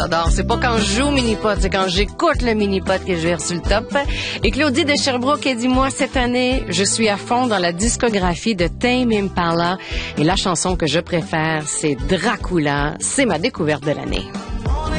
j'adore. C'est pas quand je joue au mini-pot, c'est quand j'écoute le mini-pot que je vais sur le top. Et Claudie de Sherbrooke, elle dit, moi, cette année, je suis à fond dans la discographie de Tame Impala. Et la chanson que je préfère, c'est Dracula. C'est ma découverte de l'année.